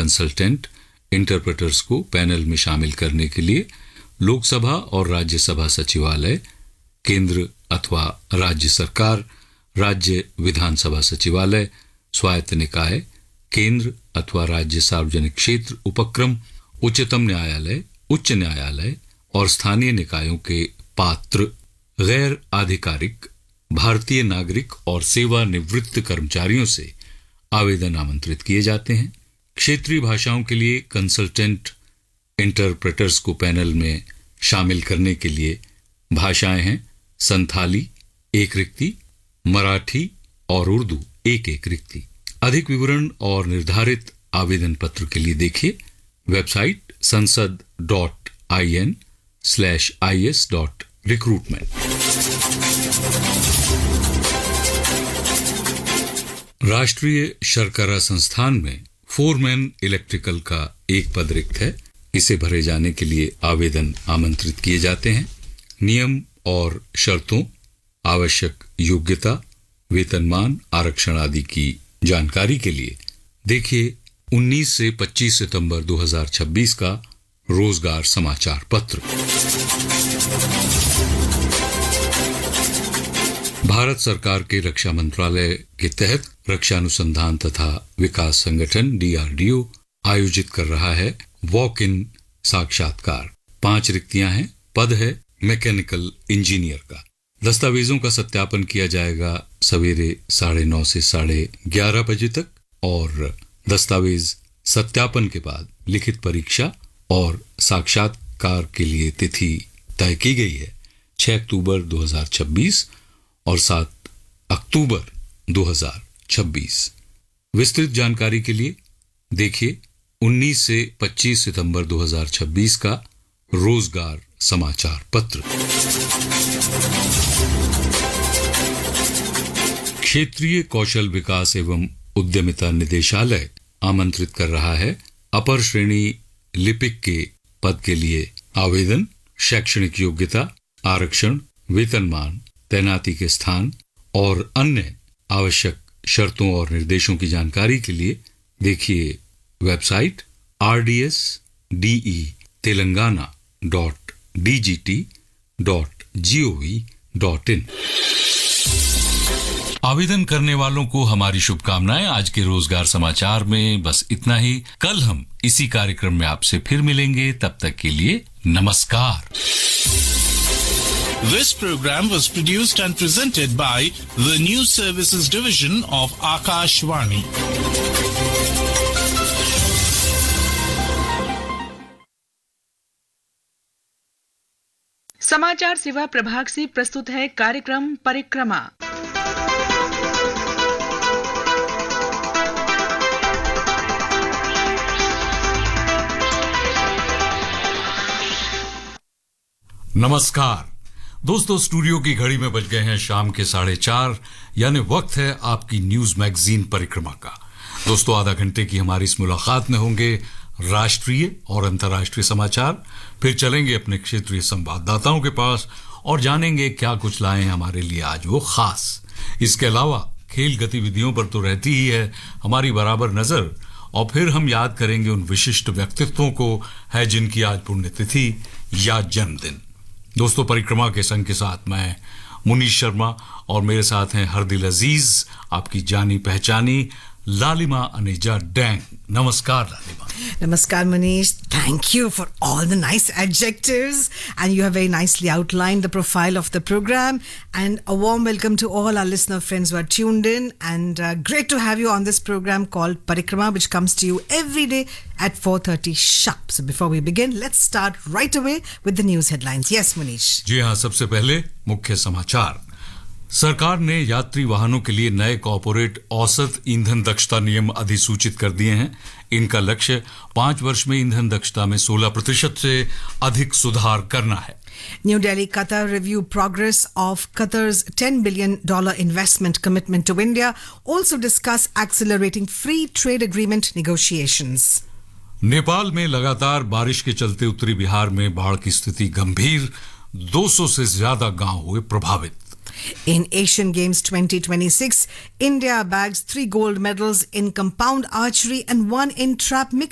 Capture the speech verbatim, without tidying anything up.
Consultant interpreters को panel में शामिल करने के लिए लोकसभा और राज्यसभा सचिवालय, केंद्र अथवा राज्य सरकार, राज्य विधानसभा सचिवालय, स्वायत्त निकाय, केंद्र अथवा राज्य सार्वजनिक क्षेत्र उपक्रम, उच्चतम न्यायालय, उच्च न्यायालय और स्थानीय निकायों के पात्र गैर आधिकारिक भारतीय नागरिक और सेवानिवृत्त कर्मचारियों से आवेदन आमंत्रित किए जाते हैं। क्षेत्रीय भाषाओं के लिए कंसल्टेंट इंटरप्रेटर्स को पैनल में शामिल करने के लिए भाषाएं हैं संथाली एक रिक्ति, मराठी और उर्दू एक एक रिक्ति। अधिक विवरण और निर्धारित आवेदन पत्र के लिए देखिए वेबसाइट संसद dot I N slash I S dot recruitment. राष्ट्रीय शर्करा संस्थान में फोरमैन इलेक्ट्रिकल का एक पद रिक्त है। इसे भरे जाने के लिए आवेदन आमंत्रित किए जाते हैं। नियम और शर्तों, आवश्यक योग्यता, वेतनमान, आरक्षण आदि की जानकारी के लिए देखिए उन्नीस से पच्चीस सितंबर दो हज़ार छब्बीस का रोजगार समाचार पत्र। भारत सरकार के रक्षा मंत्रालय के तहत रक्षा अनुसंधान तथा विकास संगठन डी आर डी ओ आयोजित कर रहा है वॉक इन साक्षात्कार। पांच रिक्तियां हैं। पद है मैकेनिकल इंजीनियर का। दस्तावेजों का सत्यापन किया जाएगा सवेरे साढ़े नौ से साढ़े ग्यारह बजे तक और दस्तावेज सत्यापन के बाद लिखित परीक्षा और साक्षात्कार के लिए तिथि तय की गई है छह अक्टूबर दो हज़ार छब्बीस और सात अक्टूबर दो हज़ार छब्बीस। विस्तृत जानकारी के लिए देखिए उन्नीस से पच्चीस सितंबर दो हज़ार छब्बीस का रोजगार समाचार पत्र। क्षेत्रीय कौशल विकास एवं उद्यमिता निदेशालय आमंत्रित कर रहा है अपर श्रेणी लिपिक के पद के लिए आवेदन। शैक्षणिक योग्यता, आरक्षण, वेतनमान, तैनाती के स्थान और अन्य आवश्यक शर्तों और निर्देशों की जानकारी के लिए देखिए website R D S D E Telangana dot D G T dot G O V dot in. आवेदन करने वालों को हमारी शुभकामनाएं। आज के रोजगार समाचार में बस इतना ही। कल हम इसी कार्यक्रम में आपसे फिर मिलेंगे। तब तक के लिए नमस्कार। This program was produced and presented by the News Services Division of Akashvani. समाचार सेवा प्रभाग से प्रस्तुत है कार्यक्रम परिक्रमा। नमस्कार दोस्तों, स्टूडियो की घड़ी में बज गए हैं शाम के साढ़े चार, यानी वक्त है आपकी न्यूज मैगजीन परिक्रमा का। दोस्तों, आधा घंटे की हमारी इस मुलाकात में होंगे राष्ट्रीय और अंतर्राष्ट्रीय समाचार। फिर चलेंगे अपने क्षेत्रीय संवाददाताओं के पास और जानेंगे क्या कुछ लाए हैं हमारे लिए आज वो खास। इसके अलावा खेल गतिविधियों पर तो रहती ही है हमारी बराबर नजर, और फिर हम याद करेंगे उन विशिष्ट व्यक्तित्वों को है जिनकी आज पुण्यतिथि या जन्मदिन। दोस्तों, परिक्रमा के संग के साथ मैं मुनीश शर्मा और मेरे साथ हैं हरदिल अजीज, आपकी जानी पहचानी लालिमा अनेजा डैंग। नमस्कार लालिमा। Namaskar Manish, thank you for all the nice adjectives, and you have very nicely outlined the profile of the program, and a warm welcome to all our listener friends who are tuned in, and uh, great to have you on this program called Parikrama, which comes to you every day at four thirty sharp. So before we begin, let's start right away with the news headlines. Yes Manish. जी हाँ, सबसे पहले मुख्य समाचार। सरकार ने यात्री वाहनों के लिए नए कॉर्पोरेट औसत ईंधन दक्षता नियम अधिसूचित कर दिए हैं। इनका लक्ष्य पांच वर्ष में ईंधन दक्षता में सोलह प्रतिशत से अधिक सुधार करना है। New Delhi, Qatar review progress of Qatar's ten billion dollars investment commitment to India. Also discuss accelerating free trade agreement negotiations. Nepal में लगातार बारिश के चलते उत्तरी बिहार में बाढ़ की स्थिति गंभीर, दो सौ से ज्यादा गांव हुए प्रभावित। In Asian Games twenty twenty-six, India bags three gold medals in compound archery and one in trap mixed